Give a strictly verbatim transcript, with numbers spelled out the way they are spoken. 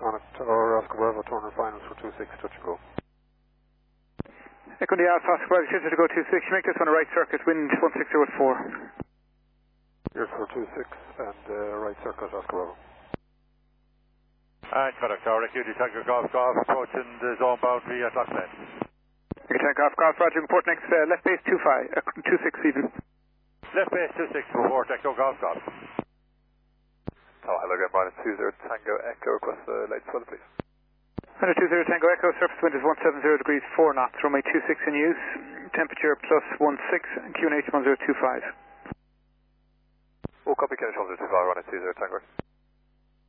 Connect or Oscar Bravo Turner finals for two six, touch and go. Echo the Alpha, Oscar Bravo, to go two six, you make this on a right circuit, wind one six zero four. Here's for two six and uh, right circuit, Oscar Bravo. And Connect Tower, Q D Tango Golf Golf, approaching the zone boundary at Lockland. You can take off Golf, Roger, report next, uh, left base two five, uh, two six even. Left base two six, report Echo Golf Golf. Oh, hello again, minus two zero Tango Echo, request the latest weather please. one two zero Tango Echo, surface wind is one seven zero degrees, four knots, runway two six in use, temperature plus one six, Q N H one zero two five. All copy, K N H one zero two five, runway two zero Tango.